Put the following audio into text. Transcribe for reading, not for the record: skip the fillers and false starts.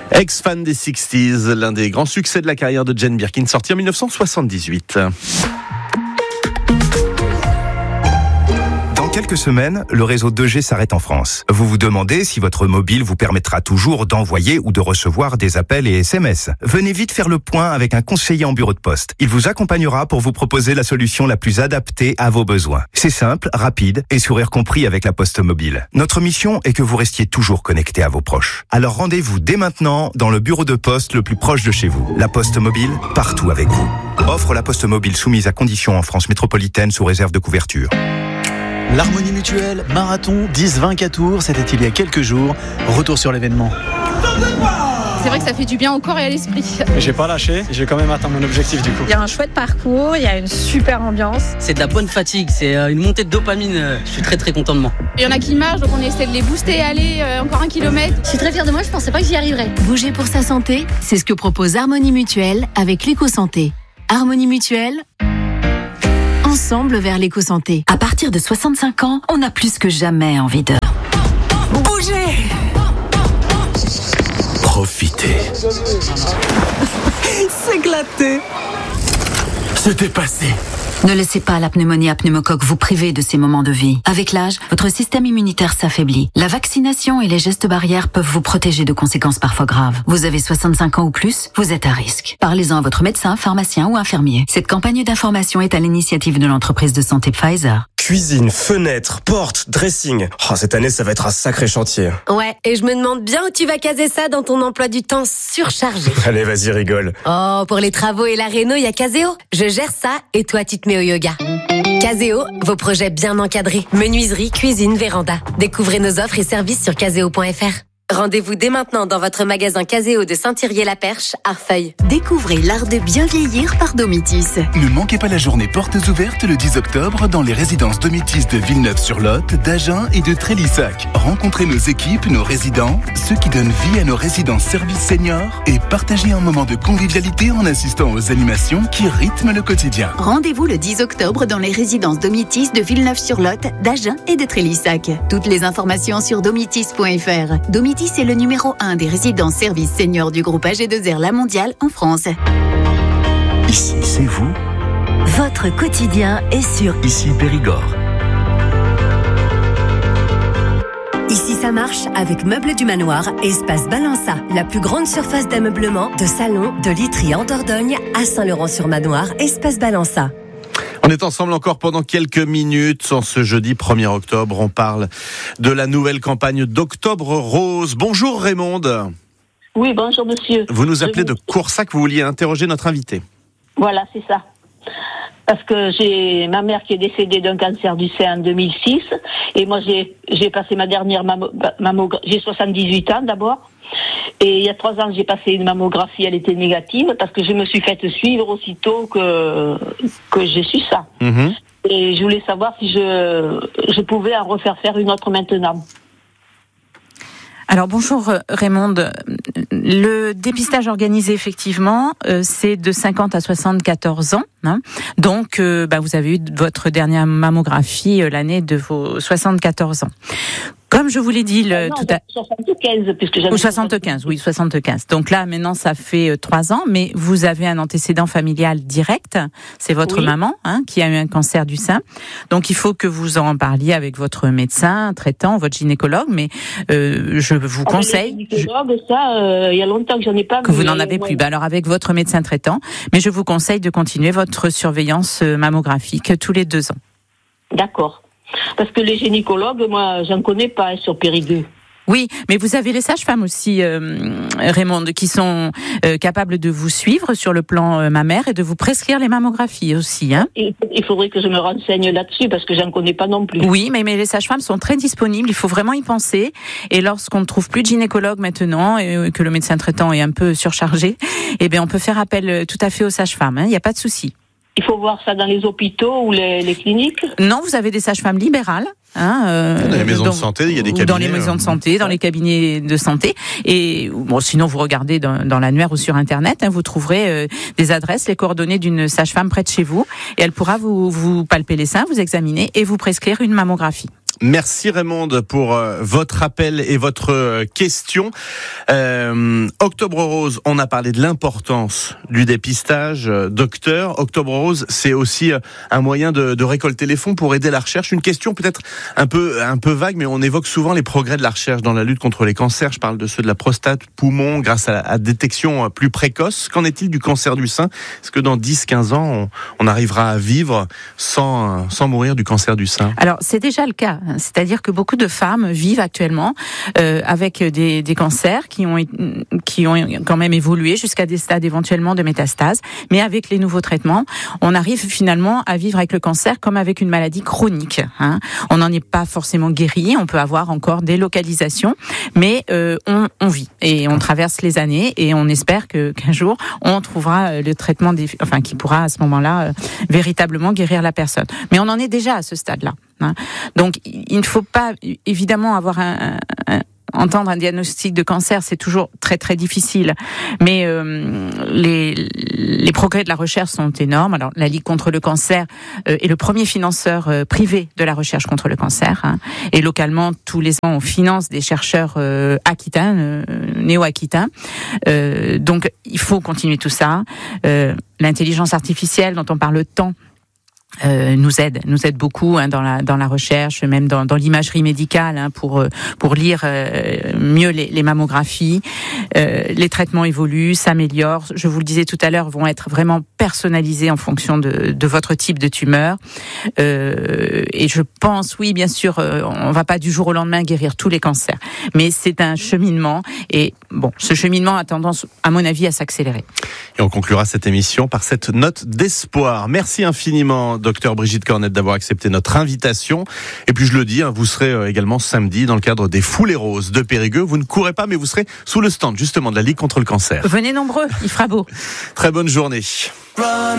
Ex-fan des 60s, l'un des grands succès de la carrière de Jane Birkin, sorti en 1978. Dans quelques semaines, le réseau 2G s'arrête en France. Vous vous demandez si votre mobile vous permettra toujours d'envoyer ou de recevoir des appels et SMS. Venez vite faire le point avec un conseiller en bureau de poste. Il vous accompagnera pour vous proposer la solution la plus adaptée à vos besoins. C'est simple, rapide et sourire compris avec la Poste Mobile. Notre mission est que vous restiez toujours connecté à vos proches. Alors rendez-vous dès maintenant dans le bureau de poste le plus proche de chez vous. La Poste Mobile, partout avec vous. Offre la Poste Mobile soumise à conditions en France métropolitaine sous réserve de couverture. L'Harmonie Mutuelle, marathon 10-20 tours, c'était il y a quelques jours. Retour sur l'événement. C'est vrai que ça fait du bien au corps et à l'esprit. J'ai pas lâché, j'ai quand même atteint mon objectif du coup. Il y a un chouette parcours, il y a une super ambiance. C'est de la bonne fatigue, c'est une montée de dopamine. Je suis très content de moi. Il y en a qui marchent, donc on essaie de les booster, aller encore 1 kilomètre. Je suis très fière de moi, je pensais pas que j'y arriverais. Bouger pour sa santé, c'est ce que propose Harmonie Mutuelle avec l'éco-santé. Harmonie Mutuelle, ensemble vers l'éco-santé. À partir de 65 ans, on a plus que jamais envie de bouger. Profiter. S'éclater. Se dépasser. Ne laissez pas la pneumonie à pneumocoque vous priver de ces moments de vie. Avec l'âge, votre système immunitaire s'affaiblit. La vaccination et les gestes barrières peuvent vous protéger de conséquences parfois graves. Vous avez 65 ans ou plus, vous êtes à risque. Parlez-en à votre médecin, pharmacien ou infirmier. Cette campagne d'information est à l'initiative de l'entreprise de santé Pfizer. Cuisine, fenêtre, porte, dressing. Oh, cette année, ça va être un sacré chantier. Ouais, et je me demande bien où tu vas caser ça dans ton emploi du temps surchargé. Allez, vas-y, rigole. Oh, pour les travaux et la réno, il y a Caseo. Je gère ça et toi, tu te mets au yoga. Caseo, vos projets bien encadrés. Menuiserie, cuisine, véranda. Découvrez nos offres et services sur caseo.fr. Rendez-vous dès maintenant dans votre magasin Caseo de Saint-Thirier-la-Perche, Arfeuil. Découvrez l'art de bien vieillir par Domitis. Ne manquez pas la journée portes ouvertes le 10 octobre dans les résidences Domitis de Villeneuve-sur-Lot, d'Agen et de Trélissac. Rencontrez nos équipes, nos résidents, ceux qui donnent vie à nos résidences services seniors et partagez un moment de convivialité en assistant aux animations qui rythment le quotidien. Rendez-vous le 10 octobre dans les résidences Domitis de Villeneuve-sur-Lot, d'Agen et de Trélissac. Toutes les informations sur domitis.fr. Domitis est le numéro 1 des résidences services seniors du groupe AG2R La Mondiale en France. Ici, c'est vous. Votre quotidien est sur Ici, Périgord. Ici ça marche avec Meubles du Manoir, Espace Balança, la plus grande surface d'ameublement, de salon, de literie en Dordogne, à Saint-Laurent-sur-Manoir, Espace Balança. On est ensemble encore pendant quelques minutes. En ce jeudi 1er octobre, on parle de la nouvelle campagne d'Octobre Rose. Bonjour Raymonde. Oui, bonjour monsieur. Vous nous appelez de Coursac, vous vouliez interroger notre invité. Voilà, c'est ça. Parce que j'ai ma mère qui est décédée d'un cancer du sein en 2006. Et moi, j'ai passé ma dernière mammographie. J'ai 78 ans d'abord. Et il y a 3 ans, j'ai passé une mammographie, elle était négative parce que je me suis faite suivre aussitôt que j'ai su ça. Mmh. Et je voulais savoir si je pouvais en refaire faire une autre maintenant. Alors bonjour Raymonde, le dépistage organisé effectivement c'est de 50 à 74 ans, hein. Donc vous avez eu votre dernière mammographie l'année de vos 74 ans. Comme je vous l'ai dit tout à 75 puisque j'avais 75, oui 75. Donc là maintenant ça fait 3 ans, mais vous avez un antécédent familial direct, c'est votre maman qui a eu un cancer du sein. Donc il faut que vous en parliez avec votre médecin traitant, votre gynécologue, mais je vous conseille il y a longtemps que j'en ai pas que vous n'en avez plus. Alors avec votre médecin traitant, mais je vous conseille de continuer votre surveillance mammographique tous les 2 ans. D'accord. Parce que les gynécologues, moi, j'en connais pas sur Périgueux. Oui, mais vous avez les sages-femmes aussi, Raymonde, qui sont capables de vous suivre sur le plan mammaire et de vous prescrire les mammographies aussi. Hein. Il faudrait que je me renseigne là-dessus parce que j'en connais pas non plus. Oui, mais les sages-femmes sont très disponibles, il faut vraiment y penser. Et lorsqu'on ne trouve plus de gynécologue maintenant et que le médecin traitant est un peu surchargé, on peut faire appel tout à fait aux sages-femmes, il n'y a pas de souci. Il faut voir ça dans les hôpitaux ou les cliniques ? Non, vous avez des sages-femmes libérales. Dans les maisons de santé, il y a des cabinets. Dans les maisons de santé, dans les cabinets de santé. Et sinon, vous regardez dans l'annuaire ou sur Internet, vous trouverez des adresses, les coordonnées d'une sage-femme près de chez vous. Et elle pourra vous palper les seins, vous examiner et vous prescrire une mammographie. Merci Raymond pour votre appel et votre question. Octobre Rose, on a parlé de l'importance du dépistage. Docteur, Octobre Rose, c'est aussi un moyen de récolter les fonds pour aider la recherche. Une question peut-être un peu vague, mais on évoque souvent les progrès de la recherche dans la lutte contre les cancers. Je parle de ceux de la prostate, poumon, grâce à la détection plus précoce. Qu'en est-il du cancer du sein ? Est-ce que dans 10-15 ans, on arrivera à vivre sans mourir du cancer du sein ? Alors, c'est déjà le cas. C'est-à-dire que beaucoup de femmes vivent actuellement avec des cancers qui ont quand même évolué jusqu'à des stades éventuellement de métastase. Mais avec les nouveaux traitements, on arrive finalement à vivre avec le cancer comme avec une maladie chronique. On n'en est pas forcément guéri. On peut avoir encore des localisations, mais on vit et on traverse les années et on espère qu'un jour on trouvera le traitement qui pourra à ce moment-là véritablement guérir la personne. Mais on en est déjà à ce stade-là. Donc, il ne faut pas évidemment avoir entendre un diagnostic de cancer, c'est toujours très très difficile. Mais les progrès de la recherche sont énormes. Alors, la Ligue contre le cancer est le premier financeur privé de la recherche contre le cancer. Et localement, tous les ans, on finance des chercheurs aquitains, néo-aquitains. Donc, il faut continuer tout ça. L'intelligence artificielle dont on parle tant nous aide beaucoup dans la recherche, même dans l'imagerie médicale, pour lire mieux les mammographies. Les traitements évoluent, s'améliorent. Je vous le disais tout à l'heure, vont être vraiment personnalisés en fonction de votre type de tumeur. Et je pense, oui, bien sûr, on va pas du jour au lendemain guérir tous les cancers, mais c'est un cheminement. Et bon, ce cheminement a tendance, à mon avis, à s'accélérer. Et on conclura cette émission par cette note d'espoir. Merci infiniment, Docteur Brigitte Cornette, d'avoir accepté notre invitation. Et puis je le dis, vous serez également samedi dans le cadre des Foulées Roses de Périgueux. Vous ne courez pas, mais vous serez sous le stand justement de la Ligue contre le cancer. Venez nombreux, il fera beau. Très bonne journée.